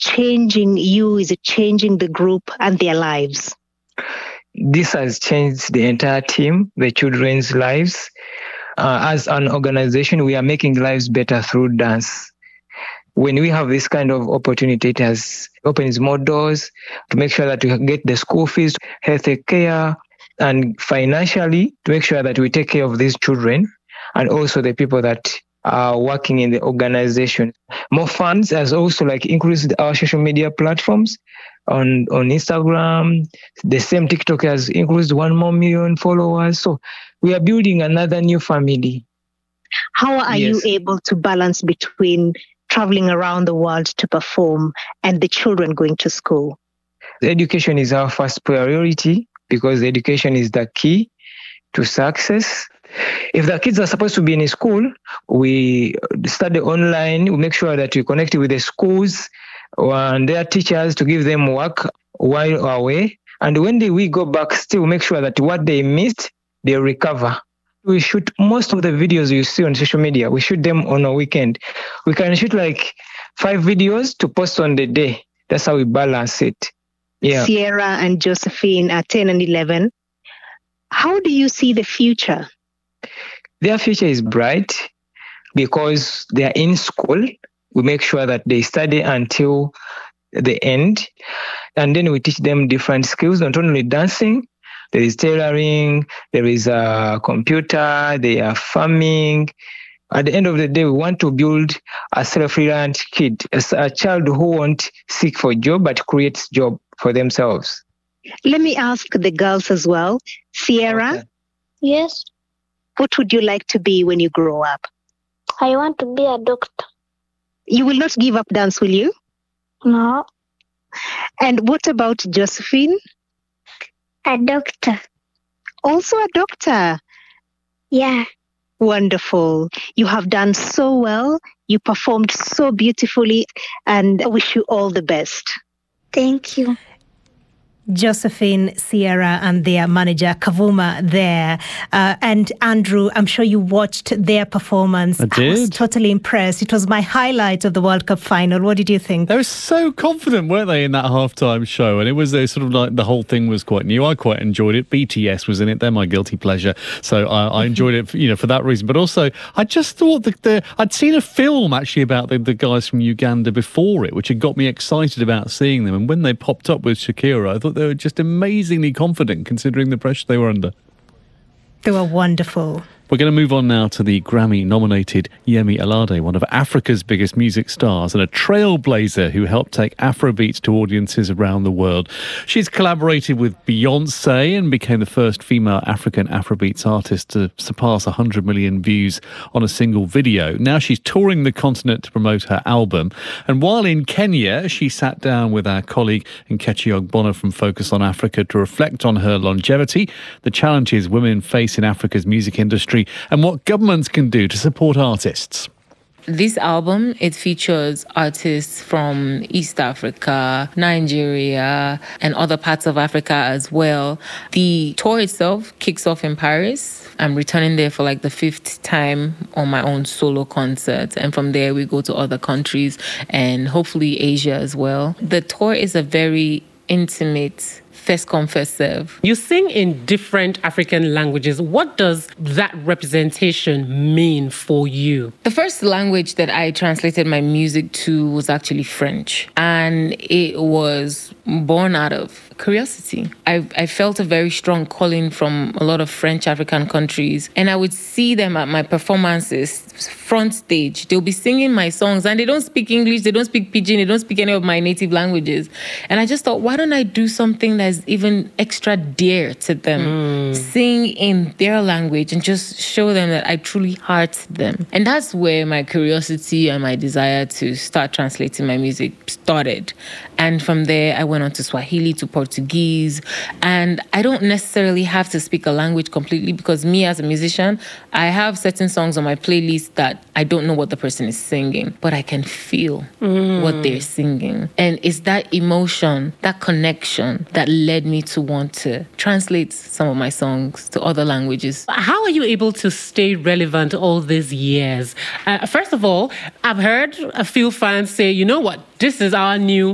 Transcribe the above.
changing you? Is it changing the group and their lives? This has changed the entire team, the children's lives. As an organization, we are making lives better through dance. When we have this kind of opportunity, it has opens more doors to make sure that we get the school fees, health care, and financially to make sure that we take care of these children and also the people that are working in the organization. More funds has also increased our social media platforms. On Instagram, the same TikTok has increased 1 more million followers. So we are building another new family. How are you able to balance between traveling around the world to perform and the children going to school? Education is our first priority because education is the key to success. If the kids are supposed to be in school, we study online. We make sure that we connect with the schools and their teachers to give them work while away. And when we go back, still make sure that what they missed, they recover. We shoot most of the videos you see on social media. We shoot them on a weekend. We can shoot 5 videos to post on the day. That's how we balance it. Yeah. Sierra and Josephine are 10 and 11. How do you see the future? Their future is bright because they are in school. We make sure that they study until the end. And then we teach them different skills, not only dancing. There is tailoring, there is a computer, they are farming. At the end of the day, we want to build a self-reliant kid, a child who won't seek for a job, but creates job for themselves. Let me ask the girls as well. Sierra? Okay. Yes? What would you like to be when you grow up? I want to be a doctor. You will not give up dance, will you? No. And what about Josephine? A doctor. Also a doctor? Yeah. Wonderful. You have done so well. You performed so beautifully, and I wish you all the best. Thank you. Josephine, Sierra, and their manager, Kavuma, there. And Andrew, I'm sure you watched their performance. I did. I was totally impressed. It was my highlight of the World Cup final. What did you think? They were so confident, weren't they, in that halftime show? And it was sort of the whole thing was quite new. I quite enjoyed it. BTS was in it. They're my guilty pleasure. So I enjoyed it, for that reason. But also, I just thought that I'd seen a film, actually, about the guys from Uganda before it, which had got me excited about seeing them. And when they popped up with Shakira, I thought they were just amazingly confident considering the pressure they were under. They were wonderful. We're going to move on now to the Grammy-nominated Yemi Alade, one of Africa's biggest music stars and a trailblazer who helped take Afrobeats to audiences around the world. She's collaborated with Beyoncé and became the first female African Afrobeats artist to surpass 100 million views on a single video. Now she's touring the continent to promote her album. And while in Kenya, she sat down with our colleague Nkechi Ogbonna from Focus on Africa to reflect on her longevity, the challenges women face in Africa's music industry, and what governments can do to support artists. This album, it features artists from East Africa, Nigeria, and other parts of Africa as well. The tour itself kicks off in Paris. I'm returning there for the 5th time on my own solo concert. And from there, we go to other countries and hopefully Asia as well. The tour is a very intimate first come, first serve. You sing in different African languages. What does that representation mean for you? The first language that I translated my music to was actually French. And it was born out of curiosity. I felt a very strong calling from a lot of French African countries. And I would see them at my performances, front stage. They'll be singing my songs and they don't speak English, they don't speak Pidgin, they don't speak any of my native languages. And I just thought, why don't I do something that's even extra dear to them? Sing in their language and just show them that I truly heart them. And that's where my curiosity and my desire to start translating my music started. And from there, I went on to Swahili, to Portuguese. And I don't necessarily have to speak a language completely because me as a musician, I have certain songs on my playlist that I don't know what the person is singing, but I can feel what they're singing. And it's that emotion, that connection that led me to want to translate some of my songs to other languages. How are you able to stay relevant all these years? First of all, I've heard a few fans say, you know what, this is our new